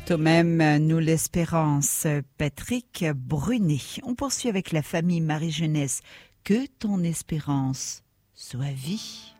Toi-même, nous l'espérance. Patrick Brunet. On poursuit avec la famille Marie-Jeunesse. Que ton espérance soit vie.